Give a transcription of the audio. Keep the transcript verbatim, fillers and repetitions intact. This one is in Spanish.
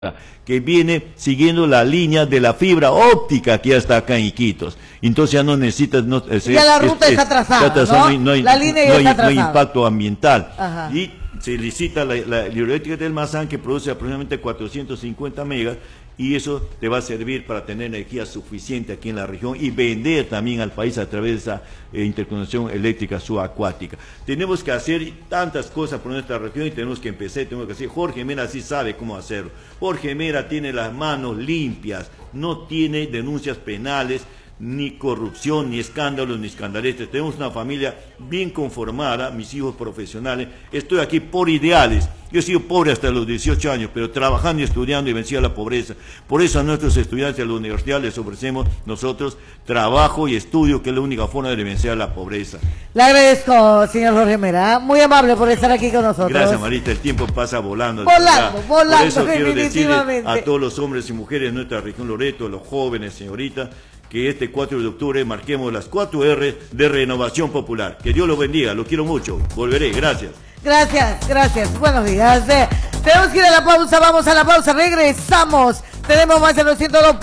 que viene siguiendo la línea de la fibra óptica que ya está acá en Iquitos. Entonces ya no necesitas... No, es, ya la ruta es, está atrasada, está atrasada, ¿no? No hay, no hay, la línea ya no hay, está atrasada. No hay impacto ambiental. Ajá. Y se licita la, la hidroeléctrica del Mazán, que produce aproximadamente cuatrocientos cincuenta megas, y eso te va a servir para tener energía suficiente aquí en la región y vender también al país a través de esa eh, interconexión eléctrica subacuática. Tenemos que hacer tantas cosas por nuestra región y tenemos que empezar, tenemos que hacer. Jorge Mera sí sabe cómo hacerlo. Jorge Mera tiene las manos limpias, no tiene denuncias penales, ni corrupción, ni escándalos, ni escandaletes. Tenemos una familia bien conformada, mis hijos profesionales. Estoy aquí por ideales. Yo he sido pobre hasta los dieciocho años, pero trabajando y estudiando y vencía la pobreza. Por eso a nuestros estudiantes de la universidad les ofrecemos nosotros trabajo y estudio, que es la única forma de vencer la pobreza. Le agradezco, señor Jorge Mera, muy amable por estar aquí con nosotros. Gracias, Marita, el tiempo pasa volando. Volando, volando, por eso quiero decirle definitivamente. a todos los hombres y mujeres de nuestra región Loreto, los jóvenes, señoritas, que este cuatro de octubre marquemos las cuatro R de Renovación Popular. Que Dios los bendiga, los quiero mucho. Volveré, gracias. Gracias, gracias. Buenos días. Eh, tenemos que ir a la pausa, vamos a la pausa, regresamos. Tenemos más de los ciento dos.